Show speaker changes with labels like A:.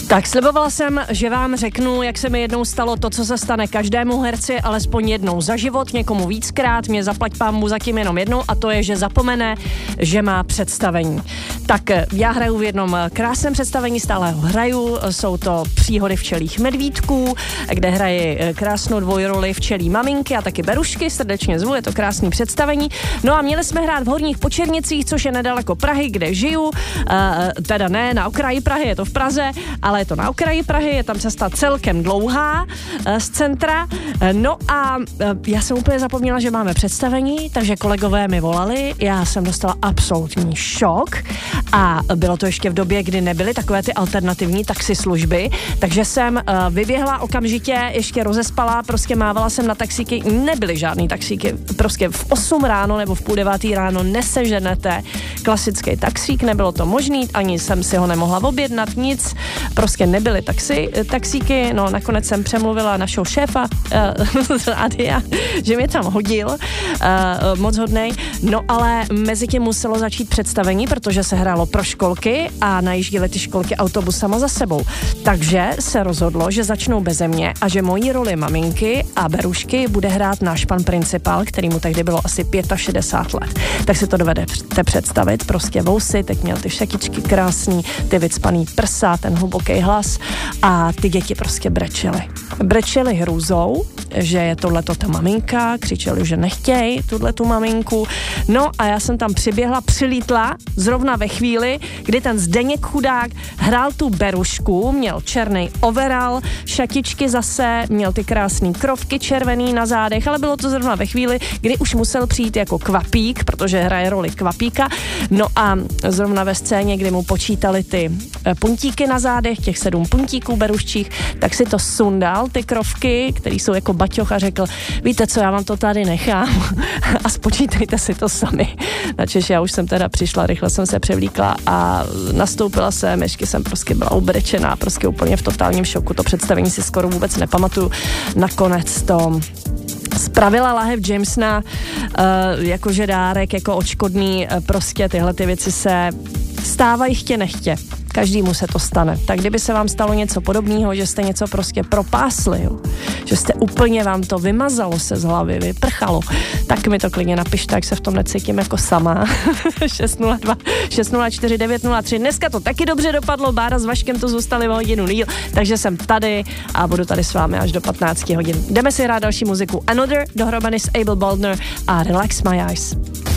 A: Tak slibovala jsem, že vám řeknu, jak se mi jednou stalo to, co se stane každému herci, alespoň jednou za život, někomu víckrát, mě zaplať pánbůh zatím jenom jednou, a to je, že zapomene, že má představení. Tak já hraju v jednom krásném představení, stále ho hraju, jsou to Příhody včelích medvídků, kde hraji krásnou dvojroli včelí maminky a taky berušky, srdečně zvu, je to krásný představení. No a měli jsme hrát v Horních Počernicích, což je nedaleko Prahy, kde žiju, teda ne na okraji Prahy, je to v Praze, ale je to na okraji Prahy, je tam cesta celkem dlouhá z centra. No a já jsem úplně zapomněla, že máme představení, takže kolegové mi volali, já jsem dostala absolutní šok a bylo to ještě v době, kdy nebyly takové ty alternativní taxislužby, takže jsem vyběhla okamžitě, ještě rozespala, prostě mávala jsem na taxíky, nebyly žádný taxíky, prostě v 8 ráno nebo v 8:30 ráno neseženete klasický taxík, nebylo to možný, ani jsem si ho nemohla objednat, nic, prostě nebyly taxíky, no nakonec jsem přemluvila našeho šéfa z rádia, že mě tam hodil, moc hodnej, no ale mezi tím muselo začít představení, protože se hrálo pro školky a najížděly ty školky autobusama za sebou. Takže se rozhodlo, že začnou beze mě a že mojí roli maminky a berušky bude hrát náš pan principál, který mu tehdy bylo asi 65 let. Tak si to dovedete představit, prostě vousy, teď měl ty šakičky krásný, ty vycpaný prsa, ten hluboký hlas a ty děti prostě brečely. Brečely hrůzou, že je tohleto ta maminka, křičeli, že nechtějí tuhletu maminku. No a já jsem tam přiběhla, přilítla zrovna ve chvíli, kdy ten Zdeněk chudák hrál tu berušku, měl černý overall, šatičky zase, měl ty krásný krovky červený na zádech, ale bylo to zrovna ve chvíli, kdy už musel přijít jako kvapík, protože hraje roli kvapíka. No a zrovna ve scéně, kdy mu počítali ty puntíky na zádech, těch 7 puntíků beruščích, tak si to sundal, ty krovky, které jsou jako baťoch, a řekl, víte co, já vám to tady nechám a spočítejte si to sami. Načež já už jsem teda přišla, rychle jsem se převlíkla a nastoupila jsem, ještě jsem prostě byla ubrečená, prostě úplně v totálním šoku, to představení si skoro vůbec nepamatuju. Nakonec to spravila lahev Jamesona jakože dárek, jako odškodný, prostě tyhle ty věci se stávají chtě nechtě. Každému se to stane. Tak kdyby se vám stalo něco podobného, že jste něco prostě propásli, jo? Že jste úplně, vám to vymazalo se z hlavy, vyprchalo, tak mi to klidně napište, jak se v tom necítím jako sama. 602 604 903. Dneska to taky dobře dopadlo, Bára s Vaškem to zůstali o hodinu díl, takže jsem tady a budu tady s vámi až do 15 hodin. Jdeme si hrát další muziku. Another dohromady s Abel Baldner a Relax My Eyes.